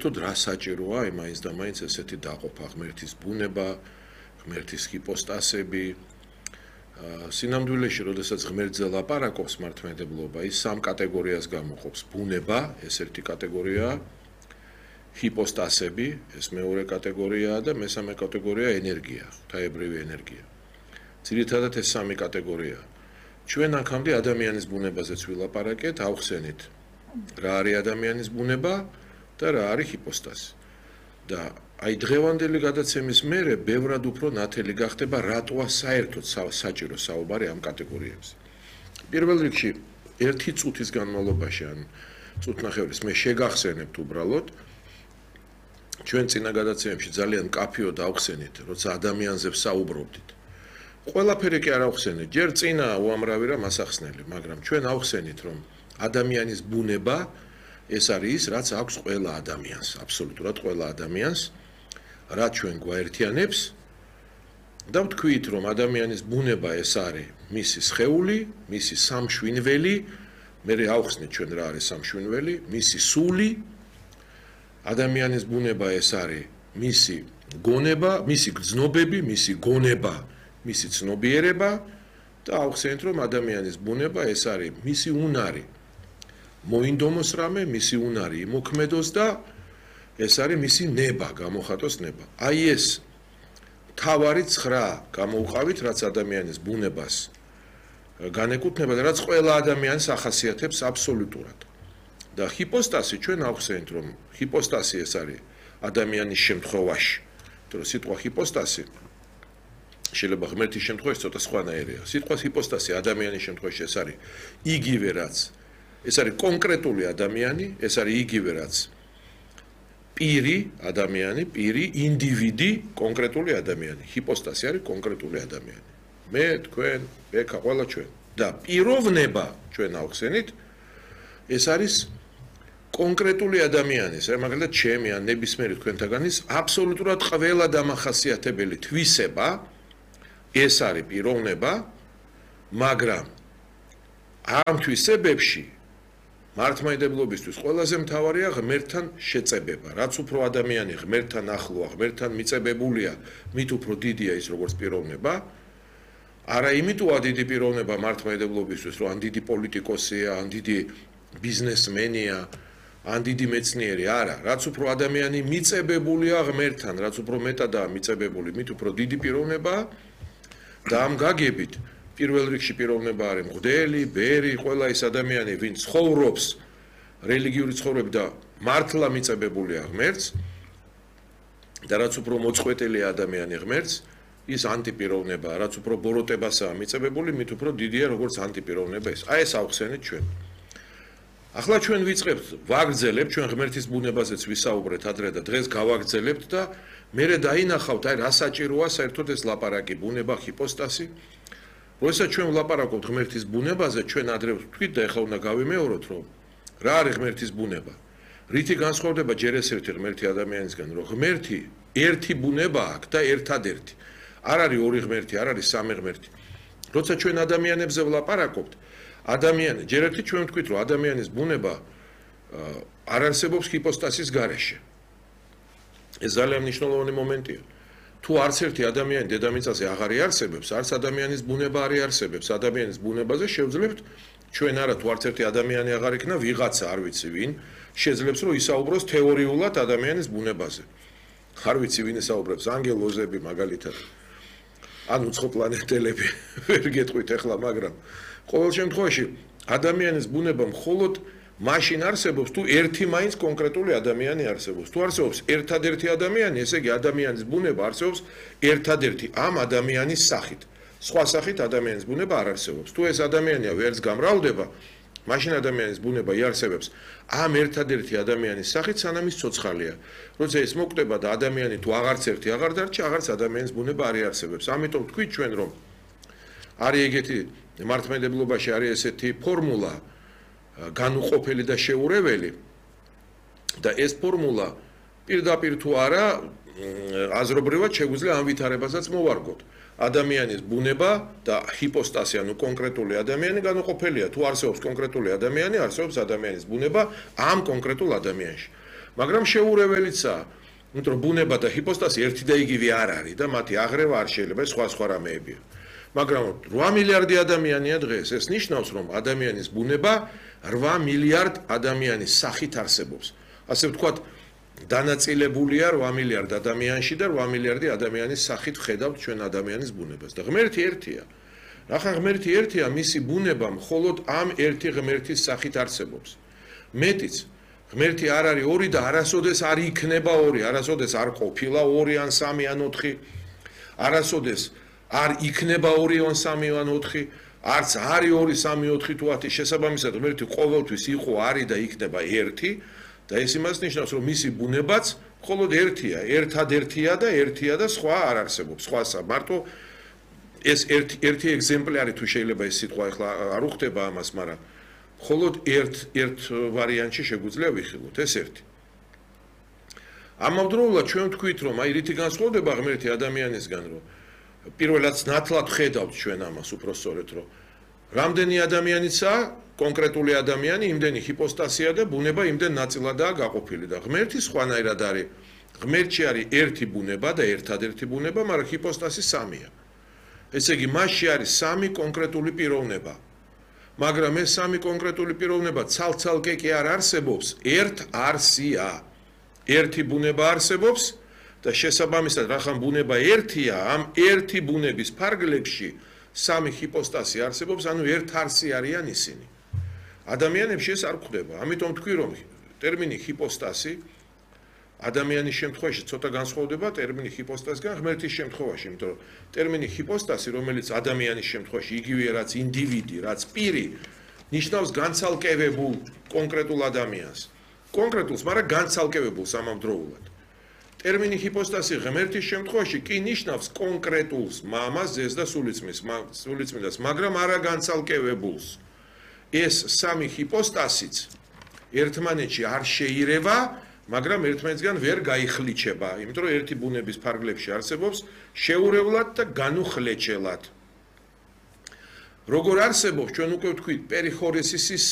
საერთოდ რა საჭიროა მაინც და მაინც ესეთი დაყოფა ღმერთის ბუნება, ღმერთის ჰიპოსტასები. Სინამდვილეში, როდესაც ღმერთზე ლაპარაკობს მართლმადიდებლობა, ის სამ კატეგორიას გამოყოფს. ბუნება, ეს ერთი კატეგორიაა, ჰიპოსტასები, ეს მეორე კატეგორიაა და მესამე კატეგორია ენერგია, ღვთაებრივი ენერგია. ძირითადად ეს სამი კატეგორიაა. ჩვენ აქამდე ადამიანის ბუნებაზეც ვილაპარაკეთ, ავხსენით რა არის ადამიანის ბუნება და რა არის ჰიპოსტასი. და აი დღევანდელი გადაცემის მერე ბევრად უფრო ნათელი გახდება რატოა საერთოდ საჭირო საუბარი ამ კატეგორიებზე. პირველ რიგში ერთი წუთის განმავლობაში ან წუთნახევრის მე შეგახსენებთ უბრალოდ ჩვენ წინა გადაცემებში ძალიან მკაფიოდ ავხსენით, როცა ადამიანზე ვსაუბრობდით. ყველაფერი კი არ ავხსენეთ, ჯერ წინა უამრავი რამ ასახსნელი, მაგრამ ჩვენ ავხსენით, რომ ადამიანის ბუნება ეს არის ის, რაც აქვს ყველა ადამიანს, აბსოლუტურად ყველა ადამიანს, რაც ჩვენ გვაერთიანებს და ვთქვით, რომ ადამიანის ბუნება ეს არის მისი სხეული, მისი სამშვინველი, მე ავხსნით ჩვენ რა არის სამშვინველი, მისი სული, ადამიანის ბუნება ეს არის მისი გონება, მისი გრძნობები, მისი გონება, მისი ცნობიერება და ავხსენეთ, რომ ადამიანის ბუნება ეს არის მისი უნარი. მოინდომოს რამე, მისი უნარი იმოქმედოს და ეს არის მისი ნება, გამოხატოს ნება. აი ეს თავარი 9 გამოუყავით, რაც ადამიანის ბუნებას განეკუთვნება და რაც ყველა ადამიანს ახასიათებს აბსოლუტურად. და ჰიპოსტასი ჩვენ ავხსენით, რომ ჰიპოსტასი ეს არის ადამიანის შემთხვევაში. იმიტომ რომ სიტყვა ჰიპოსტასი შეიძლება ღმერთის შემთხვევაში ცოტა სხვანაირია. სიტყვა ჰიპოსტასი ადამიანის შემთხვევაში ეს არის იგივე რაც ეს არის კონკრეტული ადამიანი, ეს არის იგივე რაც პირი, ადამიანი, პირი, ინდივიდი, კონკრეტული ადამიანი. ჰიპოსტასი არის კონკრეტული ადამიანი. მე, თქვენ, ბექა, ყველა ჩვენ. და პიროვნება ჩვენ ავხსენით, ეს არის კონკრეტული ადამიანის, მაგალითად ჩემი ან ნებისმიერი თქვენთაგანის აბსოლუტურად ყველა დამახასიათებელი თვისება, ეს არის პიროვნება, მაგრამ ამ თვისებებში მართლმადიდებლობისთვის ყველაზე მთავარია ღმერთთან შეწებება. რაც უფრო ადამიანი ღმერთთან ახლოა, ღმერთთან მიწებებულია, მით უფრო დიდია ის როგორც პიროვნება. არა იმიტოა დიდი პიროვნება მართლმადიდებლობისთვის, რომ ან დიდი პოლიტიკოსია, ან დიდი ბიზნესმენია, ან დიდი მეცნიერი, არა, რაც უფრო ადამიანი მიწებებულია ღმერთთან, რაც უფრო მეტადაა მიწებებული, მით უფრო დიდი პიროვნებაა და ამ გაგებით პირველ რიგში პიროვნება არის მღვდელი, ბერი, ყველა ის ადამიანი, ვინც ცხოვრობს რელიგიური ცხოვრებით და მართლა მიწებებულია ღმერთს და რაც უფრო მოწყვეტილია ადამიანი ღმერთს, ის ანტიპიროვნებაა, რაც უფრო ბოროტებასაა მიწებებული, მით უფრო დიდია როგორც ანტიპიროვნება ეს. აი ეს ავხსენეთ ჩვენ. ახლა ჩვენ ვიწყებთ, ვაგრძელებთ, ჩვენ ღმერთის ბუნებაზეც ვისაუბრეთ ადრე და დღეს გავაგრძელებთ და მერე დაინახავთ, აი რა საჭიროა საერთოდ ეს ლაპარაკი, ბუნება, ჰიპოსტასი. როდესაც ჩვენ ვლაპარაკობთ ღმერთის ბუნებაზე, ჩვენ ადრე ვთქვით და ეხლა უნდა გავიმეოროთ, რომ რა არის ღმერთის ბუნება. რითი განსხვავდება ჯერ ეს ერთი ღმერთი ადამიანისგან, რომ ღმერთი ერთი ბუნება აქვს და ერთადერთი. არ არის ორი ღმერთი, არ არის სამი ღმერთი. როცა ჩვენ ადამიანებზე ვლაპარაკობთ, ადამიანი, ჯერ ერთი ჩვენ ვთქვით, რომ ადამიანის ბუნება არ არსებობს ჰიპოსტასის გარეშე. ეს ძალიან მნიშვნელოვანი მომენტია. თუ არც ერთი ადამიანი დედამიწაზე აღარ იარსებებს, არც ადამიანის ბუნება არ იარსებებს. ადამიანის ბუნებაზე შევძლებთ ჩვენ არა თუ არც ერთი ადამიანი აღარ იქნა, ვიღაცა არ ვიცი ვინ, შეძლებს რომ ისაუბროს თეორიულად ადამიანის ბუნებაზე. არ ვიცი ვინ ისაუბრებს, ანგელოზები მაგალითად. ან უცხო პლანეტელები, ვერ გეტყვით ახლა, მაგრამ ყოველ შემთხვევაში ადამიანის ბუნება მხოლოდ მაშინ არსებობს, თუ ერთი მაინც კონკრეტული ადამიანი არსებობს. თუ არსებობს ერთადერთი ადამიანი, ესე იგი ადამიანის ბუნება არსებობს ერთადერთი ამ ადამიანის სახით. სხვა სახით ადამიანის ბუნება არ არსებობს. თუ ეს ადამიანია ვერც გამრავლდება, მაშინ ადამიანის ბუნება იარსებებს ამ ერთადერთი ადამიანის სახით, სანამ ის ცოცხალია. როცა ეს მოკვდება და ადამიანი თუ აღარც ერთი აღარ დარჩა, აღარც ადამიანის ბუნება არ იარსებებს. ამიტომ თქვით ჩვენ, რომ არის ეგეთი მართლმადიდებლობაში არის ესეთი ფორმულა განუყოფელი და შეურეველი და ეს ფორმულა პირდაპირ თუ არა აზრობრივად შეგვიძლია ამ ვითარებასაც მოვარგოთ. ადამიანის ბუნება და ჰიპოსტასი, ანუ კონკრეტული ადამიანი განუყოფელია. თუ არსებობს კონკრეტული ადამიანი, არსებობს ადამიანის ბუნება ამ კონკრეტულ ადამიანში. მაგრამ შეურეველიცაა, იმიტომ რომ ბუნება და ჰიპოსტაზი ერთი და იგივე არ არის და მათი აღრევა არ შეიძლება, სხვა რამეებია. მაგრამ 8 მილიარდი ადამიანია დღეს, ეს ნიშნავს, რომ ადამიანის ბუნება 8 მილიარდ ადამიანის სახით არსებობს. ასე ვთქვათ, დანაწილებულია 8 მილიარდ ადამიანში და 8 მილიარდი ადამიანის სახით ხედავთ ჩვენ ადამიანის ბუნებას და ღმერთი ერთია. რახან ღმერთი ერთია, მისი ბუნება მხოლოდ ამ ერთი ღმერთის სახით არსებობს. მეტიც, ღმერთი არ არის ორი და არასოდეს არ იქნება ორი, არასოდეს არ ყოფილა ორი ან სამი ან ოთხი, არასოდეს არ იქნება ორი ან სამი ან ოთხი, არც არის ორი, სამი, ოთხი თუ 10, შესაბამისად ღმერთი ყოველთვის იყო, არის და იქნება ერთი და ეს იმას ნიშნავს, რომ მისი ბუნებაც მხოლოდ ერთია, ერთადერთია და ერთია და სხვა არ არსებობს, სხვასა მარტო ეს ერთი ეგზემპლარი თუ შეიძლება ეს სიტყვა ახლა არ უხდება ამას, მაგრამ მხოლოდ ერთ ვარიანტში შეგვიძლია ვიხილოთ, ეს ერთი. ამავდროულად ჩვენ ვთქვით, რომ აი რითი განსხვავდება ღმერთი ადამიანისგან, რომ პირველად ნათლად ხედავთ ჩვენ ამას უпроსწორეთ, რომ რამდენი ადამიანიცაა კონკრეტული ადამიანი, იმდენი ჰიპოსტაზია და ბუნება იმდენ ნაწილადაა გაყოფილი და ღმერთი სხვანაირად არის. ღმერთში არის ერთი ბუნება და ერთადერთი ბუნება, მაგრამ ჰიპოსტაზი სამია. ესე იგი, მასში არის სამი კონკრეტული პიროვნება. მაგრამ ეს სამი კონკრეტული პიროვნება ცალ-ცალკე კი არ არსებობს, ერთ არსია. ერთი ბუნება არსებობს და შესაბამისად, რახან ბუნება ერთია, ამ ერთი ბუნების ფარგლებში სამი ჰიპოსტაზი არსებობს, ანუ ერთ არსი არიან ისინი. ადამიანებში ეს არ გვხვდება. ამიტომ თქვი, რომ ტერმინი ჰიპოსტაზი ადამიანის შემთხვევაში ცოტა განსხვავდება ტერმინი ჰიპოსტაზისგან ღმერთის შემთხვევაში, იმიტომ რომ ტერმინი ჰიპოსტაზი, რომელიც ადამიანის შემთხვევაში იგივეა, რაც ინდივიდი, რაც პირი, ნიშნავს განცალკევებულ კონკრეტულ ადამიანს. კონკრეტულს, მაგრამ განცალკევებულს ამავდროულად. ტერმინი ჰიპოსტაზი ღმერთის შემთხვევაში კი ნიშნავს კონკრეტულს, მამას, ძეს და სულიწმიდას, მაგრამ არა განცალკევებულს. ეს სამი ჰიპოსტაზიც ერთმანეთში არ შეირება, მაგრამ ერთმანეთისგან ვერ გაიხლიჩება, იმიტომ რომ ერთი ბუნების ფარგლებში არსებობს შეურევლად და განუხლეჩელად. როგორ არსებობს, ჩვენ უკვე ვთქვით, პერიხორესისის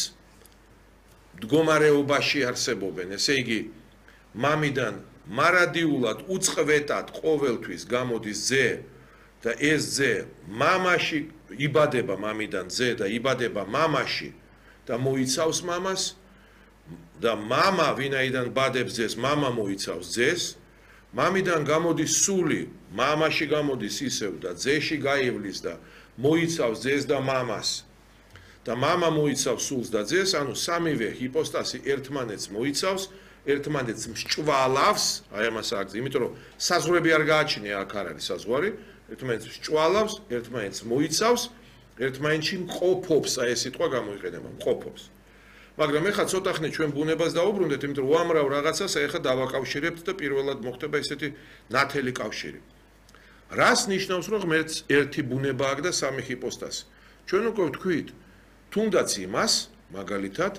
მდგომარეობაში არსებობენ, ესე იგი, მამიდან მარადიულად უწყლეტად ყოველთვის გამოდის ძე და ეს ძე მამაში იბადება მამიდან ძე და იბადება მამაში და მოიცავს მამას და მამა ვინაიდან ბადებს ძეს, მამა მოიცავს ძეს, მამიდან გამოდის სული, მამაში გამოდის ისევ და ძეში გაივლის და მოიცავს ძეს და მამას და მამა მოიცავს სულს და ძეს, ანუ სამივე ჰიპოსტაზი ერთმანეთს მოიცავს, ერთმანეთს მსჭვალავს, აი ამას აღძი, იმიტომ რომ საზღვრები არ გააჩნია, აქ არ არის საზღვარი, ერთმანეთს მსჭვალავს, ერთმანეთს მოიცავს, ერთმანეთში მყოფობს, აი ეს სიტყვა გამოიყენება, მყოფობს. მაგრამ ეხლა ცოტა ხნით ჩვენ ბუნებას დაუბრუნდეთ, იმიტომ რომ უამრავ რაღაცას ეხლა დავაკავშირებთ და პირველად მოხდება ესეთი ნათელი კავშირი. რას ნიშნავს, რომ ღმერთს ერთი ბუნება აქვს და სამი ჰიპოსტაზი? ჩვენ უკვე ვთქვით, თუნდაც იმას, მაგალითად,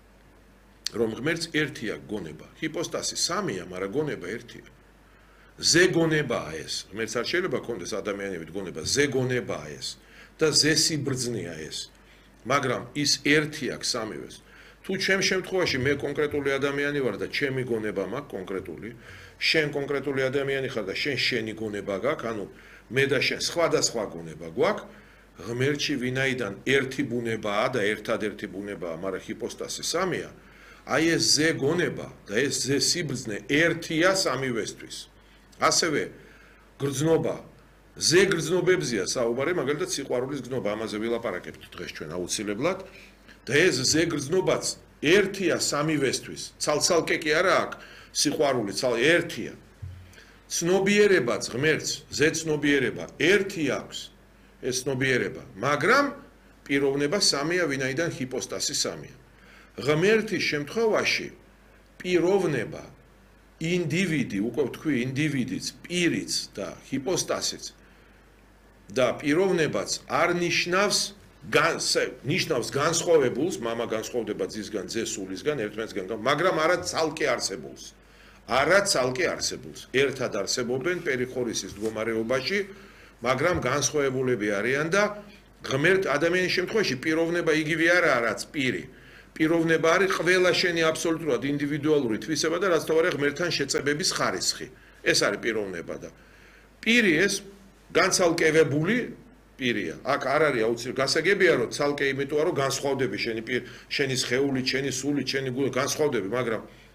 რომ ღმერთს ერთია გონება. ჰიპოსტაზი სამია, მაგრამ გონება ერთია. ზეგონებაა ეს. ღმერთს არ შეიძლება ქონდეს ადამიანებით გონება, ზეგონებაა ეს და ზესიბრძნეა ეს. მაგრამ ის ერთი აქვს სამივეს. თუ ჩემ შემთხვევაში მე კონკრეტული ადამიანი ვარ და ჩემი გონება მაქვს კონკრეტული, შენ კონკრეტული ადამიანი ხარ და შენი გონება გაქვს, ანუ მე და შენ სხვადასხვა გონება გვაქვს, ღმერთში ვინაიდან ერთი ბუნებაა და ერთადერთი ბუნებაა, მაგრამ ჰიპოსტაზი სამია, აი ეს ზე გონება და ეს ზე სიბრძნე ერთია სამივესთვის. ასევე გრძნობა, ზე გრძნობებზია საუბარი, მაგალითად სიყვარულის გრძნობა, ამაზე ვილაპარაკებთ დღეს ჩვენ აუცილებლად. და ეს ზე გრძნობაც ერთია სამივესთვის, ცალ-ცალკე კი არა აქვს სიყვარული, ერთია. ცნობიერებაც ღმერთს, ზე ცნობიერება ერთი აქვს, ეს ცნობიერება, მაგრამ პიროვნება სამია, ვინაიდან ჰიპოსტაზი სამია. ღმერთის შემთხვევაში პიროვნება, ინდივიდი, უკვე ვთქვი, ინდივიდიც, პირიც და ჰიპოსტაზიც და პიროვნებაც არ ნიშნავს განსხვავებულს, მამა განსხვავდება ძისგან, ძე სულისგან, ერთმანეთისგან, მაგრამ არა ცალკე არსებულს. არა ცალკე არსებულს. ერთად არსებობენ პერიხორესის მდგომარეობაში, მაგრამ განსხვავებულები არიან და ღმერთ ადამიანის შემთხვევაში პიროვნება იგივე არაა, რაც პირი. პიროვნება არის ყველა შენი აბსოლუტურად ინდივიდუალური თვისება და რაც თავარი ღმერთთან შეწებების ხარისხი. ეს არის პიროვნება და პირი ეს განცალკევებული პირია. აქ არ არის აუცილებლად გასაგებია რომ ცალკე იმიტომ რომ განსხვავდები შენი შენი სხეულით, შენი სულით, შენი გულით განსხვავდები, მაგრამ